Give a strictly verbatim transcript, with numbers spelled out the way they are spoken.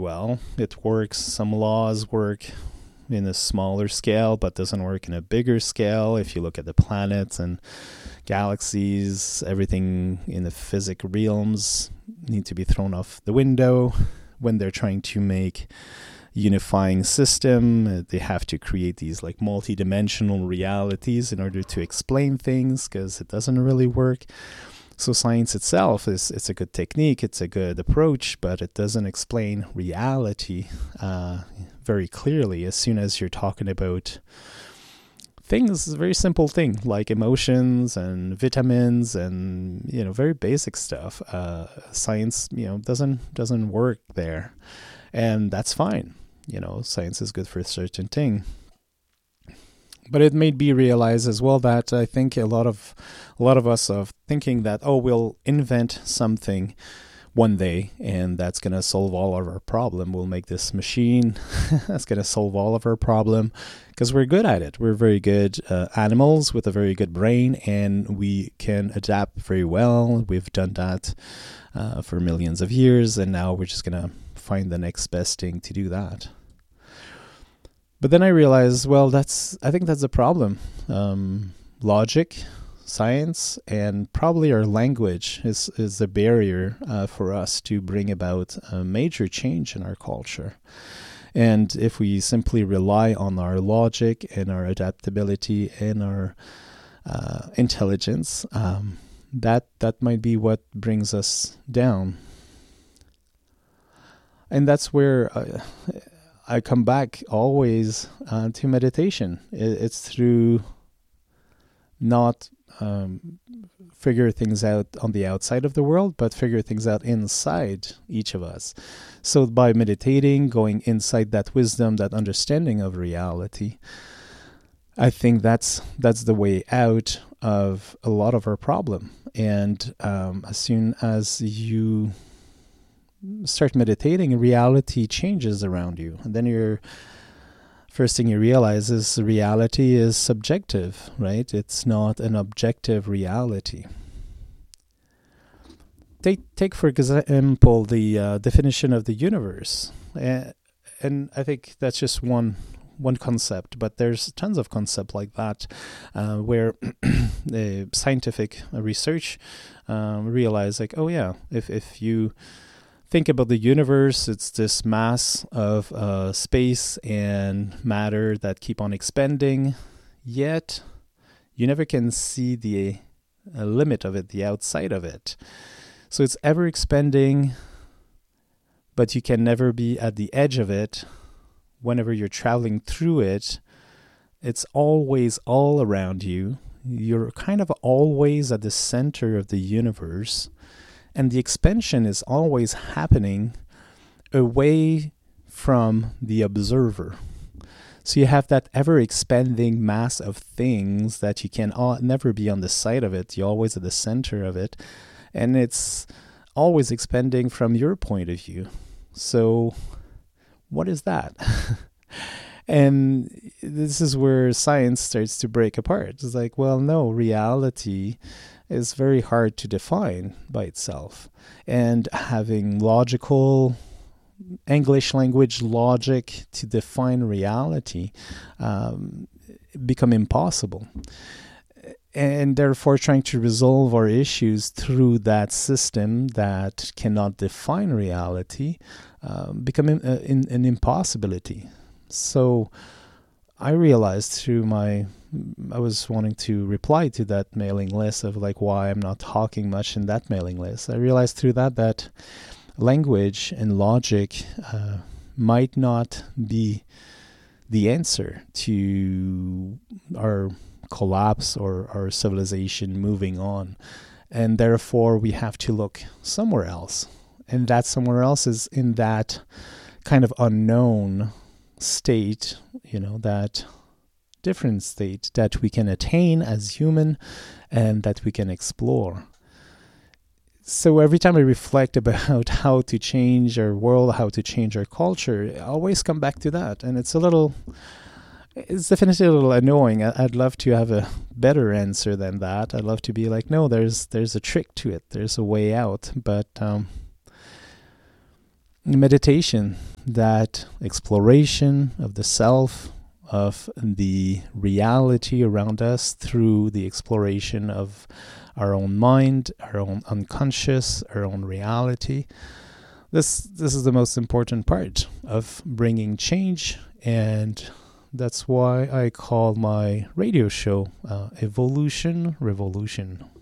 well. It works. Some laws work in a smaller scale, but doesn't work in a bigger scale. If you look at the planets and galaxies, everything in the physic realms need to be thrown off the window when they're trying to make unifying system. They have to create these like multi-dimensional realities in order to explain things, because it doesn't really work. So science itself is it's a good technique, it's a good approach, but it doesn't explain reality uh, very clearly. As soon as you're talking about things, very simple thing like emotions and vitamins and, you know, very basic stuff, uh, science, you know, doesn't doesn't work there, and that's fine. You know, science is good for a certain thing. But it made me realize as well that I think a lot of a lot of us are thinking that, oh, we'll invent something one day and that's going to solve all of our problem. We'll make this machine that's going to solve all of our problem because we're good at it. We're very good uh, animals with a very good brain, and we can adapt very well. We've done that uh, for millions of years, and now we're just going to find the next best thing to do that. But then I realized, well, that's I think that's a problem. Um, logic, science, and probably our language is, is a barrier uh, for us to bring about a major change in our culture. And if we simply rely on our logic and our adaptability and our uh, intelligence, um, that that might be what brings us down. And that's where Uh, I come back always uh, to meditation. It, it's through not um, figure things out on the outside of the world, but figure things out inside each of us. So by meditating, going inside that wisdom, that understanding of reality, I think that's that's the way out of a lot of our problem. And um, as soon as you start meditating, reality changes around you, and then you're first thing you realize is reality is subjective, right? It's not an objective reality. Take take for example the uh, definition of the universe, uh, and I think that's just one one concept, but there's tons of concepts like that uh, where the scientific research um, realize like, oh yeah, if if you think about the universe, it's this mass of uh, space and matter that keep on expanding, yet you never can see the uh, limit of it, the outside of it. So it's ever expanding, but you can never be at the edge of it. Whenever you're traveling through it, it's always all around you. You're kind of always at the center of the universe. And the expansion is always happening away from the observer. So you have that ever-expanding mass of things that you can all, never be on the side of it. You're always at the center of it. And it's always expanding from your point of view. So what is that? And this is where science starts to break apart. It's like, well, no, reality is very hard to define by itself. And having logical English language logic to define reality um, become impossible. And therefore trying to resolve our issues through that system that cannot define reality um, become in, uh, in, an impossibility. So I realized through my, I was wanting to reply to that mailing list of like why I'm not talking much in that mailing list. I realized through that that language and logic uh, might not be the answer to our collapse or our civilization moving on. And therefore we have to look somewhere else. And that somewhere else is in that kind of unknown state, you know, that different state that we can attain as human and that we can explore. So every time I reflect about how to change our world, how to change our culture, I always come back to that. And it's a little, it's definitely a little annoying. I'd love to have a better answer than that. I'd love to be like, no, there's there's a trick to it. There's a way out. But um, meditation, that exploration of the self, of the reality around us through the exploration of our own mind, our own unconscious, our own reality. This this is the most important part of bringing change, and that's why I call my radio show uh, Evolution Revolution.